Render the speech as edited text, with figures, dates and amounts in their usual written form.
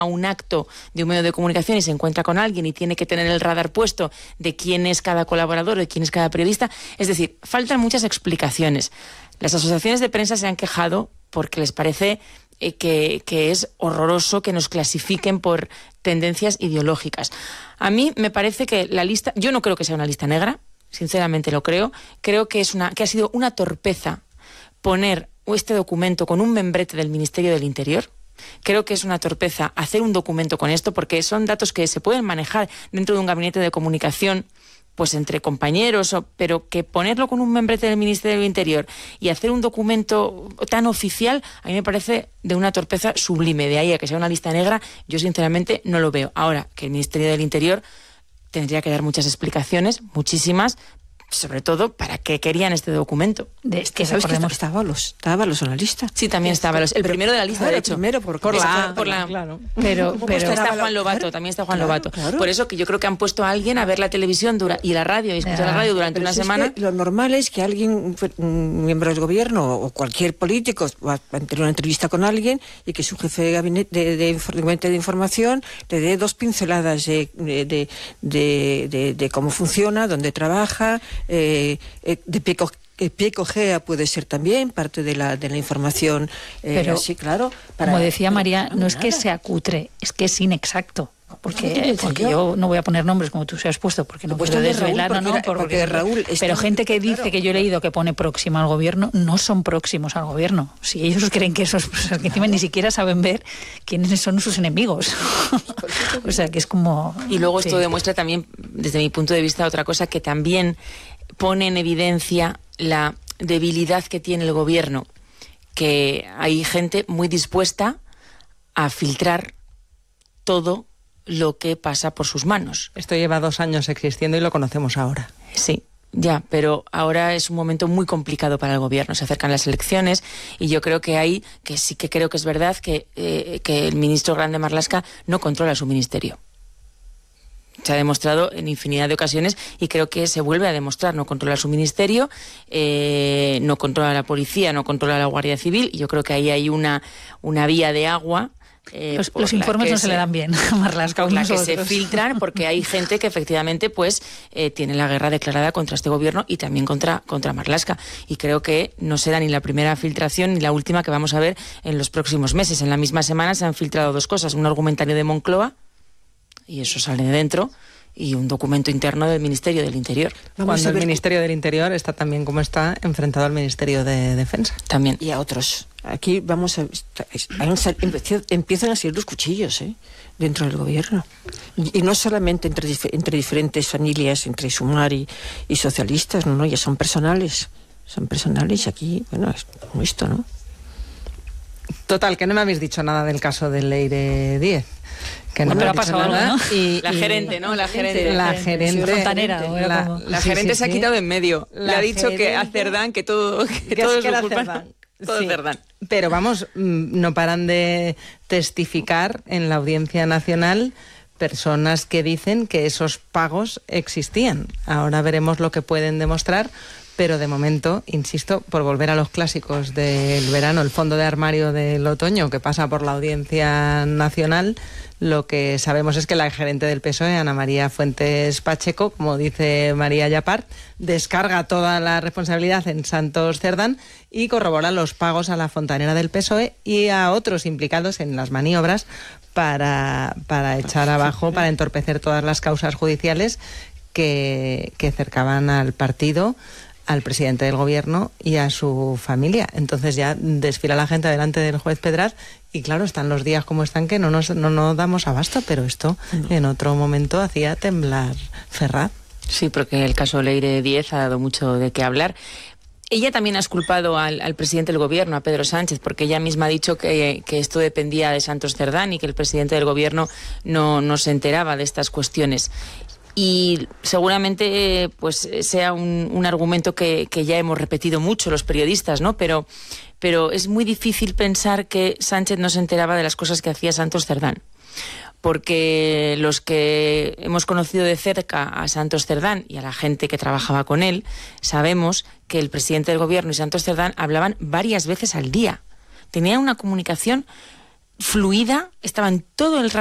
a un acto de un medio de comunicación y se encuentra con alguien y tiene que tener el radar puesto de quién es cada colaborador, de quién es cada periodista. Es decir, faltan muchas explicaciones. Las asociaciones de prensa se han quejado porque les parece que es horroroso que nos clasifiquen por tendencias ideológicas. A mí me parece que la lista, yo no creo que sea una lista negra, sinceramente lo creo que ha sido una torpeza poner este documento con un membrete del Ministerio del Interior. Creo que es una torpeza hacer un documento con esto, porque son datos que se pueden manejar dentro de un gabinete de comunicación, pues entre compañeros, pero que ponerlo con un membrete del Ministerio del Interior y hacer un documento tan oficial, a mí me parece de una torpeza sublime. De ahí a que sea una lista negra, yo sinceramente no lo veo. Ahora, que el Ministerio del Interior tendría que dar muchas explicaciones, muchísimas, sobre todo para qué querían este documento. Es que sabes que estaba los en la lista. Sí, también estaba el primero de la lista, de hecho. Primero por la claro. Pero está Juan Lobato, también está Juan Lobato. Claro. Por eso que yo creo que han puesto a alguien a ver la televisión y la radio, y escuchar la radio durante una semana. Lo normal es que alguien, un miembro del gobierno o cualquier político, va a tener una entrevista con alguien y que su jefe de gabinete de información le dé 2 pinceladas de cómo funciona, dónde trabaja, de pie cojea puede ser también parte de la información. Pero, sí, claro. Como decía María, no es que sea cutre, es que es inexacto. Porque yo no voy a poner nombres como tú se has puesto, porque no puedo desvelar, Raúl pero gente que dice, que yo he leído que pone próxima al gobierno, no son próximos al gobierno. Si ellos creen que esos, pues, que encima ni siquiera saben ver quiénes son sus enemigos. O sea, que es como... Y luego esto demuestra también, desde mi punto de vista, otra cosa que también pone en evidencia la debilidad que tiene el gobierno, que hay gente muy dispuesta a filtrar todo lo que pasa por sus manos. Esto lleva 2 años existiendo y lo conocemos ahora. Sí, ya, pero ahora es un momento muy complicado para el gobierno. Se acercan las elecciones y yo creo que sí que creo que es verdad que el ministro Grande Marlaska no controla su ministerio. Se ha demostrado en infinidad de ocasiones y creo que se vuelve a demostrar. No controla su ministerio, no controla la policía, no controla la Guardia Civil, y yo creo que ahí hay una vía de agua. Los informes no se le dan bien a Marlaska. La que se filtran, porque hay gente que efectivamente pues tiene la guerra declarada contra este gobierno y también contra Marlaska. Y creo que no será ni la primera filtración ni la última que vamos a ver en los próximos meses. En la misma semana se han filtrado 2 cosas: un argumentario de Moncloa, y eso sale de dentro, y un documento interno del Ministerio del Interior. Cuando el Ministerio del Interior está también, como está, enfrentado al Ministerio de Defensa. También. Y a otros. Aquí empiezan a salir los cuchillos dentro del gobierno. Y no solamente entre diferentes familias, entre Sumar y socialistas, no, ya son personales. Son personales, y aquí, bueno, es como esto, ¿no? Total, que no me habéis dicho nada del caso de Leire Díez. Que no, pero ha pasado algo, ¿no? La gerente, ¿no? La gerente fontanera. La gerente se ha quitado en medio. Le ha dicho que a Cerdán, que todo es su culpa. Todo es Cerdán. Pero vamos, no paran de testificar en la Audiencia Nacional personas que dicen que esos pagos existían. Ahora veremos lo que pueden demostrar. Pero de momento, insisto, por volver a los clásicos del verano, el fondo de armario del otoño que pasa por la Audiencia Nacional, lo que sabemos es que la gerente del PSOE, Ana María Fuentes Pacheco, como dice María Yapart, descarga toda la responsabilidad en Santos Cerdán y corrobora los pagos a la fontanera del PSOE y a otros implicados en las maniobras para echar abajo, para entorpecer todas las causas judiciales que cercaban al partido, al presidente del gobierno y a su familia. Entonces ya desfila la gente delante del juez Pedraz y claro, están los días como están que no damos abasto, pero esto en otro momento hacía temblar Ferraz. Sí, porque el caso Leire Díez ha dado mucho de qué hablar. Ella también ha exculpado al presidente del gobierno, a Pedro Sánchez, porque ella misma ha dicho que esto dependía de Santos Cerdán y que el presidente del gobierno no se enteraba de estas cuestiones. Y seguramente pues sea un argumento que ya hemos repetido mucho los periodistas, ¿no? Pero es muy difícil pensar que Sánchez no se enteraba de las cosas que hacía Santos Cerdán. Porque los que hemos conocido de cerca a Santos Cerdán y a la gente que trabajaba con él, sabemos que el presidente del gobierno y Santos Cerdán hablaban varias veces al día. Tenían una comunicación fluida, estaban todo el rato